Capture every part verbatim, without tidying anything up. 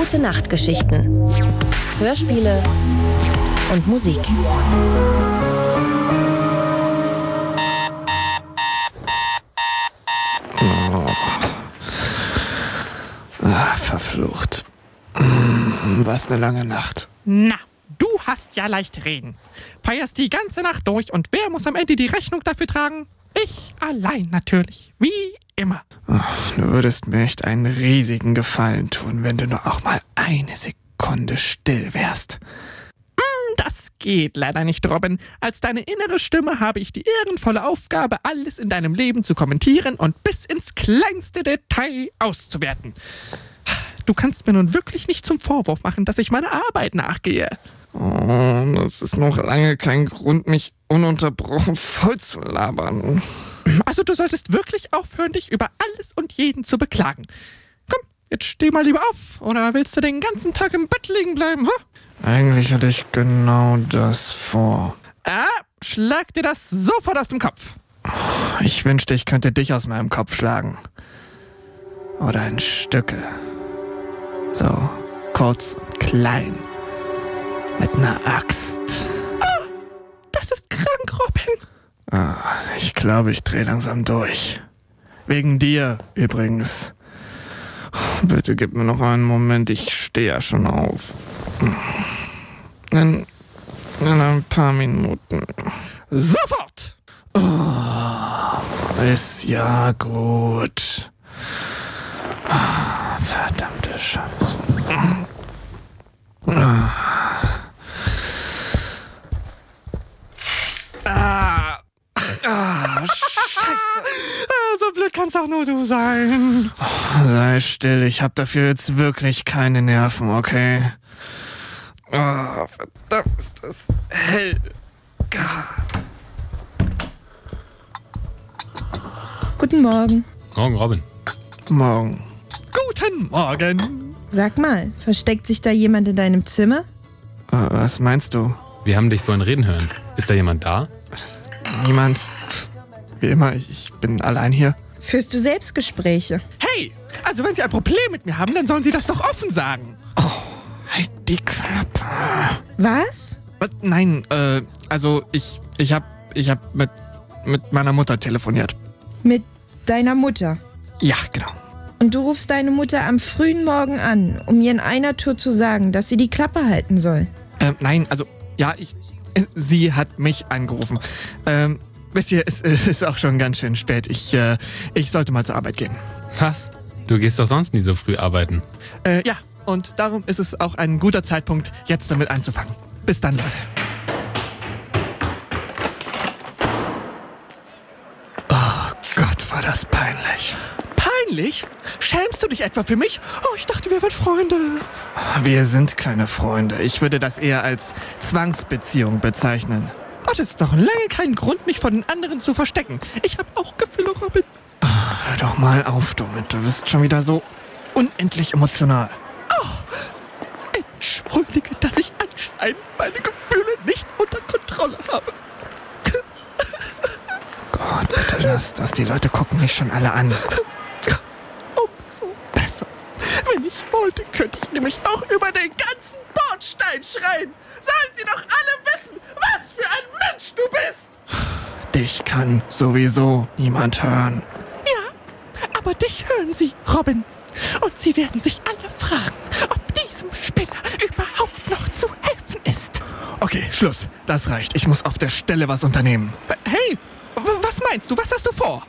Gute Nachtgeschichten. Hörspiele und Musik. Oh. Ah, verflucht. Was eine lange Nacht. Na, du hast ja leicht reden. Feierst die ganze Nacht durch und wer muss am Ende die Rechnung dafür tragen? Ich allein natürlich, wie immer. Oh, du würdest mir echt einen riesigen Gefallen tun, wenn du nur auch mal eine Sekunde still wärst. Das geht leider nicht, Robin. Als deine innere Stimme habe ich die ehrenvolle Aufgabe, alles in deinem Leben zu kommentieren und bis ins kleinste Detail auszuwerten. Du kannst mir nun wirklich nicht zum Vorwurf machen, dass ich meiner Arbeit nachgehe. Oh, das ist noch lange kein Grund, mich ununterbrochen voll zu labern. Also du solltest wirklich aufhören, dich über alles und jeden zu beklagen. Komm, jetzt steh mal lieber auf. Oder willst du den ganzen Tag im Bett liegen bleiben, ha? Eigentlich hatte ich genau das vor. Ah, schlag dir das sofort aus dem Kopf. Ich wünschte, ich könnte dich aus meinem Kopf schlagen. Oder in Stücke. So, kurz und klein. Mit einer Axt. Ah, das ist krank, Robin. Ah, ich glaube, ich drehe langsam durch. Wegen dir übrigens. Bitte gib mir noch einen Moment, ich stehe ja schon auf. In, in ein paar Minuten. Sofort! Oh, ist ja gut. Oh, verdammte Scheiße. Ah, ah, Scheiße. So blöd kannst auch nur du sein. Sei still, ich hab dafür jetzt wirklich keine Nerven, okay? Oh, verdammt, ist das hell. Guten Morgen. Morgen, Robin. Morgen. Guten Morgen. Sag mal, versteckt sich da jemand in deinem Zimmer? Äh, was meinst du? Wir haben dich vorhin reden hören. Ist da jemand da? Niemand. Wie immer, ich bin allein hier. Führst du Selbstgespräche? Hey, also wenn Sie ein Problem mit mir haben, dann sollen Sie das doch offen sagen. Oh, halt die Klappe. Was? Was? Nein, äh, also ich, ich hab, ich hab mit, mit meiner Mutter telefoniert. Mit deiner Mutter? Ja, genau. Und du rufst deine Mutter am frühen Morgen an, um ihr in einer Tour zu sagen, dass sie die Klappe halten soll? Ähm, nein, also, ja, ich, äh, sie hat mich angerufen. Ähm, wisst ihr, es, es ist auch schon ganz schön spät. Ich, äh, ich sollte mal zur Arbeit gehen. Was? Du gehst doch sonst nie so früh arbeiten. Äh, ja, und darum ist es auch ein guter Zeitpunkt, jetzt damit anzufangen. Bis dann, Leute. Oh Gott, war das peinlich. Peinlich? Schämst du dich etwa für mich? Oh, ich dachte, wir wären Freunde. Wir sind keine Freunde. Ich würde das eher als Zwangsbeziehung bezeichnen. Oh, das ist doch lange kein Grund, mich von den anderen zu verstecken. Ich habe auch Gefühle, Robin. Oh, hör doch mal auf, damit. Du bist schon wieder so unendlich emotional. Oh, entschuldige, dass ich anscheinend meine Gefühle nicht unter Kontrolle habe. Gott, bitte lass das. Die Leute gucken mich schon alle an. Umso besser. Wenn ich wollte, könnte ich nämlich auch über den ganzen Bordstein schreien. Sollen sie doch alle wissen, was für ein Mensch du bist. Dich kann sowieso niemand hören. Ja, aber dich hören sie, Robin. Und sie werden sich alle fragen, ob diesem Spinner überhaupt noch zu helfen ist. Okay, Schluss. Das reicht. Ich muss auf der Stelle was unternehmen. Hey, was meinst du? Was hast du vor?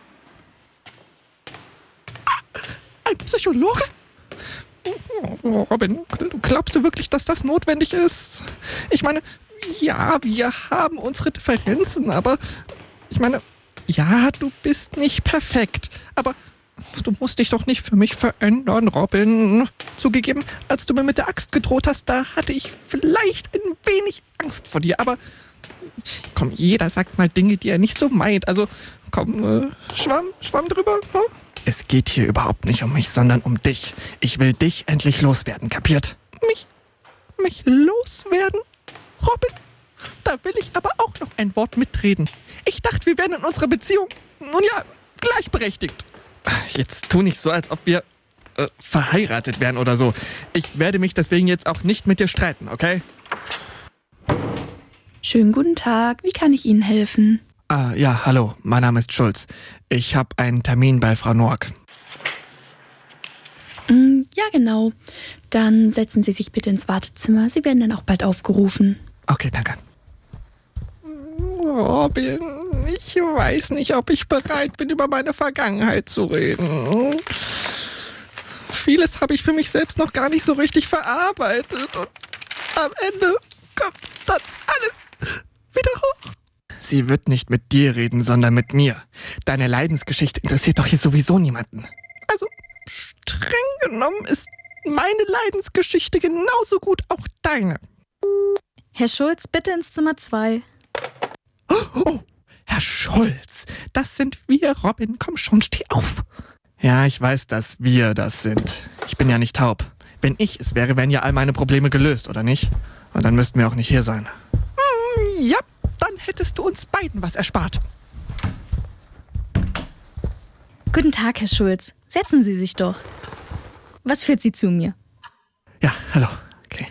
Ein Psychologe? Oh, Robin, glaubst du wirklich, dass das notwendig ist? Ich meine, ja, wir haben unsere Differenzen, aber ich meine, ja, du bist nicht perfekt, aber du musst dich doch nicht für mich verändern, Robin. Zugegeben, als du mir mit der Axt gedroht hast, da hatte ich vielleicht ein wenig Angst vor dir, aber komm, jeder sagt mal Dinge, die er nicht so meint. Also, komm, äh, schwamm, schwamm drüber, hm? Es geht hier überhaupt nicht um mich, sondern um dich. Ich will dich endlich loswerden, kapiert? Mich, mich loswerden? Robin, da will ich aber auch noch ein Wort mitreden. Ich dachte, wir wären in unserer Beziehung, nun ja, gleichberechtigt. Jetzt tu nicht so, als ob wir... äh, verheiratet wären oder so. Ich werde mich deswegen jetzt auch nicht mit dir streiten, okay? Schönen guten Tag, wie kann ich Ihnen helfen? Ah, ja, hallo, mein Name ist Schulz. Ich habe einen Termin bei Frau Noack. Mm, ja, genau. Dann setzen Sie sich bitte ins Wartezimmer. Sie werden dann auch bald aufgerufen. Okay, danke. Robin, ich weiß nicht, ob ich bereit bin, über meine Vergangenheit zu reden. Vieles habe ich für mich selbst noch gar nicht so richtig verarbeitet. Und am Ende kommt dann alles wieder hoch. Sie wird nicht mit dir reden, sondern mit mir. Deine Leidensgeschichte interessiert doch hier sowieso niemanden. Also, streng genommen ist meine Leidensgeschichte genauso gut auch deine. Herr Schulz, bitte ins Zimmer zwei. Oh, oh, Herr Schulz, das sind wir, Robin. Komm schon, steh auf. Ja, ich weiß, dass wir das sind. Ich bin ja nicht taub. Wenn ich es wäre, wären ja all meine Probleme gelöst, oder nicht? Und dann müssten wir auch nicht hier sein. Hm, ja, dann hättest du uns beiden was erspart. Guten Tag, Herr Schulz. Setzen Sie sich doch. Was führt Sie zu mir? Ja, hallo. Okay.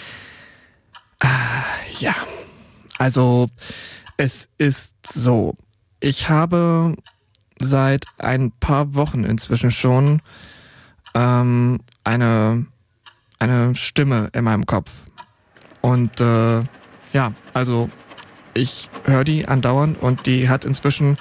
Ah, ja. Also, es ist so. Ich habe seit ein paar Wochen inzwischen schon ähm, eine, eine Stimme in meinem Kopf. Und äh, ja, also ich höre die andauernd und die hat inzwischen,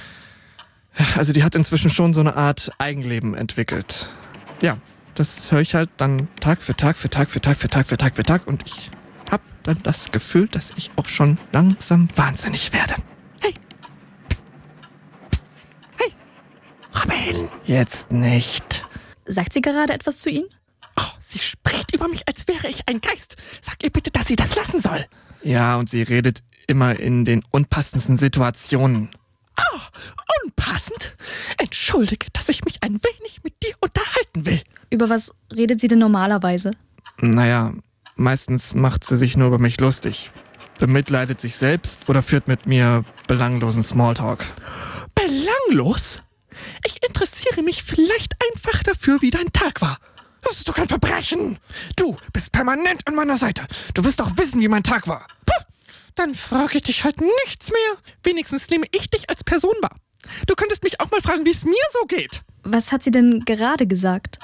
also die hat inzwischen schon so eine Art Eigenleben entwickelt. Ja, das höre ich halt dann Tag für Tag für Tag für Tag für Tag für Tag für Tag und ich habe dann das Gefühl, dass ich auch schon langsam wahnsinnig werde. Hey! Psst. Psst. Hey! Robin! Jetzt nicht. Sagt sie gerade etwas zu Ihnen? Oh, sie spricht über mich, als wäre ich ein Geist. Sag ihr bitte, dass sie das lassen soll. Ja, und sie redet immer in den unpassendsten Situationen. Oh, unpassend? Entschuldige, dass ich mich ein wenig mit dir unterhalten will. Über was redet sie denn normalerweise? Naja, meistens macht sie sich nur über mich lustig. Bemitleidet sich selbst oder führt mit mir belanglosen Smalltalk. Belanglos? Ich interessiere mich vielleicht einfach dafür, wie dein Tag war. Das ist doch kein Verbrechen. Du bist permanent an meiner Seite. Du wirst doch wissen, wie mein Tag war. Puh, dann frage ich dich halt nichts mehr. Wenigstens nehme ich dich als Person wahr. Du könntest mich auch mal fragen, wie es mir so geht. Was hat sie denn gerade gesagt?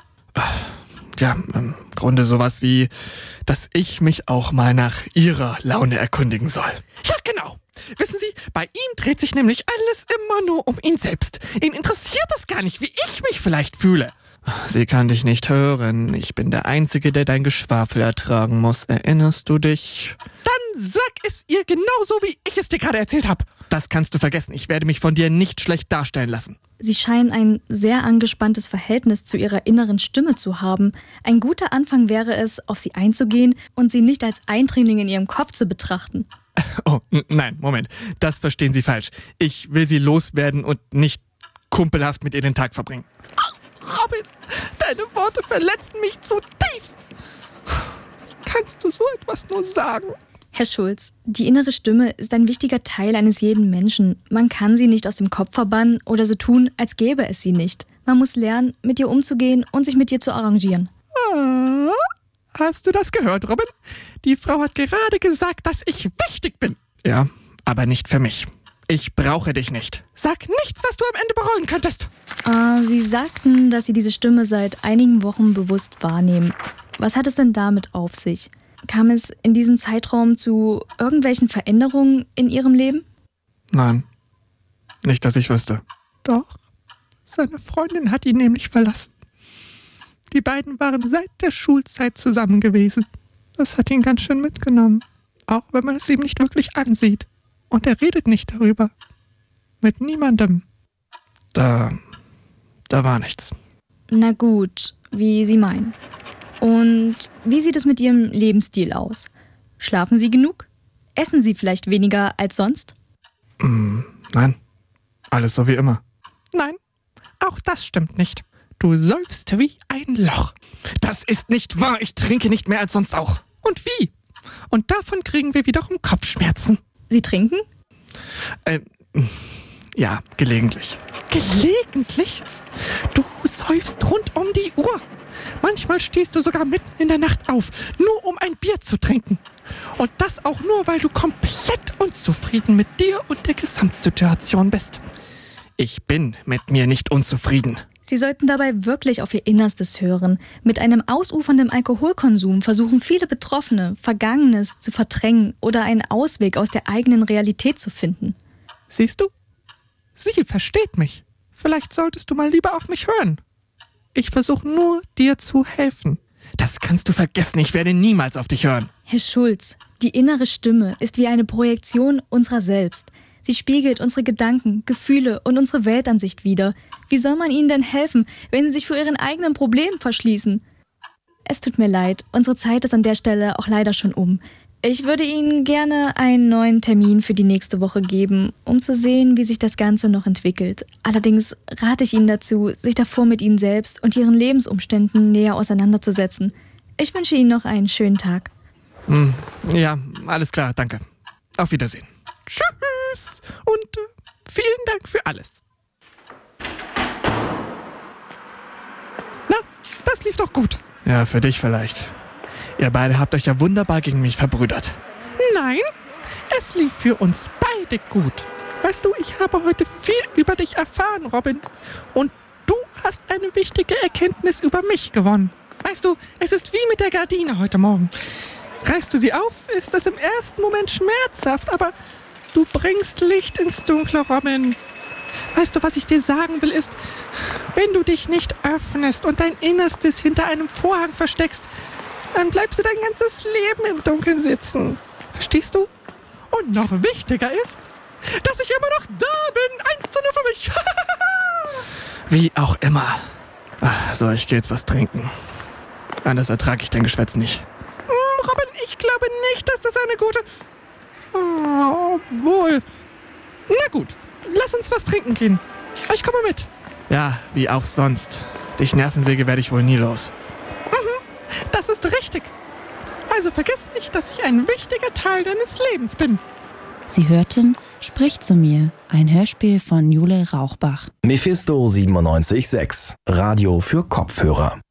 Ja, im Grunde sowas wie, dass ich mich auch mal nach ihrer Laune erkundigen soll. Ja, genau. Wissen Sie, bei ihm dreht sich nämlich alles immer nur um ihn selbst. Ihn interessiert es gar nicht, wie ich mich vielleicht fühle. Sie kann dich nicht hören. Ich bin der Einzige, der dein Geschwafel ertragen muss. Erinnerst du dich? Dann sag es ihr genauso, wie ich es dir gerade erzählt habe. Das kannst du vergessen. Ich werde mich von dir nicht schlecht darstellen lassen. Sie scheinen ein sehr angespanntes Verhältnis zu ihrer inneren Stimme zu haben. Ein guter Anfang wäre es, auf sie einzugehen und sie nicht als Eindringling in ihrem Kopf zu betrachten. Oh, n- nein, Moment. Das verstehen Sie falsch. Ich will sie loswerden und nicht kumpelhaft mit ihr den Tag verbringen. Robin, deine Worte verletzen mich zutiefst. Wie kannst du so etwas nur sagen? Herr Schulz, die innere Stimme ist ein wichtiger Teil eines jeden Menschen. Man kann sie nicht aus dem Kopf verbannen oder so tun, als gäbe es sie nicht. Man muss lernen, mit ihr umzugehen und sich mit ihr zu arrangieren. Ah, hast du das gehört, Robin? Die Frau hat gerade gesagt, dass ich wichtig bin. Ja, aber nicht für mich. Ich brauche dich nicht. Sag nichts, was du am Ende bereuen könntest. Äh, Sie sagten, dass Sie diese Stimme seit einigen Wochen bewusst wahrnehmen. Was hat es denn damit auf sich? Kam es in diesem Zeitraum zu irgendwelchen Veränderungen in Ihrem Leben? Nein, nicht, dass ich wüsste. Doch, seine Freundin hat ihn nämlich verlassen. Die beiden waren seit der Schulzeit zusammen gewesen. Das hat ihn ganz schön mitgenommen, auch wenn man es ihm nicht wirklich ansieht. Und er redet nicht darüber. Mit niemandem. Da, da war nichts. Na gut, wie Sie meinen. Und wie sieht es mit Ihrem Lebensstil aus? Schlafen Sie genug? Essen Sie vielleicht weniger als sonst? Mm, nein, alles so wie immer. Nein, auch das stimmt nicht. Du säufst wie ein Loch. Das ist nicht wahr, ich trinke nicht mehr als sonst auch. Und wie? Und davon kriegen wir wiederum Kopfschmerzen. Sie trinken? Äh, ja, gelegentlich. Gelegentlich? Du säufst rund um die Uhr. Manchmal stehst du sogar mitten in der Nacht auf, nur um ein Bier zu trinken. Und das auch nur, weil du komplett unzufrieden mit dir und der Gesamtsituation bist. Ich bin mit mir nicht unzufrieden. Sie sollten dabei wirklich auf ihr Innerstes hören. Mit einem ausufernden Alkoholkonsum versuchen viele Betroffene, Vergangenes zu verdrängen oder einen Ausweg aus der eigenen Realität zu finden. Siehst du? Sie versteht mich. Vielleicht solltest du mal lieber auf mich hören. Ich versuche nur, dir zu helfen. Das kannst du vergessen, ich werde niemals auf dich hören. Herr Schulz, die innere Stimme ist wie eine Projektion unserer selbst. Sie spiegelt unsere Gedanken, Gefühle und unsere Weltansicht wider. Wie soll man ihnen denn helfen, wenn sie sich vor ihren eigenen Problemen verschließen? Es tut mir leid, unsere Zeit ist an der Stelle auch leider schon um. Ich würde Ihnen gerne einen neuen Termin für die nächste Woche geben, um zu sehen, wie sich das Ganze noch entwickelt. Allerdings rate ich Ihnen dazu, sich davor mit Ihnen selbst und Ihren Lebensumständen näher auseinanderzusetzen. Ich wünsche Ihnen noch einen schönen Tag. Hm, ja, alles klar, danke. Auf Wiedersehen. Tschüss und äh, vielen Dank für alles. Na, das lief doch gut. Ja, für dich vielleicht. Ihr beide habt euch ja wunderbar gegen mich verbrüdert. Nein, es lief für uns beide gut. Weißt du, ich habe heute viel über dich erfahren, Robin. Und du hast eine wichtige Erkenntnis über mich gewonnen. Weißt du, es ist wie mit der Gardine heute Morgen. Reißt du sie auf, ist es im ersten Moment schmerzhaft, aber du bringst Licht ins Dunkle, Robin. Weißt du, was ich dir sagen will, ist, wenn du dich nicht öffnest und dein Innerstes hinter einem Vorhang versteckst, dann bleibst du dein ganzes Leben im Dunkeln sitzen. Verstehst du? Und noch wichtiger ist, dass ich immer noch da bin. Eins zu null für mich. Wie auch immer. Ach, so, ich geh jetzt was trinken. Anders ertrage ich dein Geschwätz nicht. Hm, Robin, ich glaube nicht, dass das eine gute... Oh, obwohl... Na gut, lass uns was trinken gehen. Ich komme mit. Ja, wie auch sonst. Dich Nervensäge werde ich wohl nie los. Das ist richtig. Also vergiss nicht, dass ich ein wichtiger Teil deines Lebens bin. Sie hörten Sprich zu mir, ein Hörspiel von Jule Rauchbach. Mephisto siebenundneunzig Komma sechs, Radio für Kopfhörer.